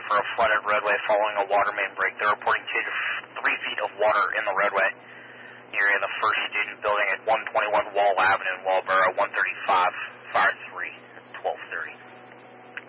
for a flooded roadway following a water main break. They're reporting 2 to 3 feet of water in the roadway near the First Student Building at 121 Wall Avenue in Walboro, 135.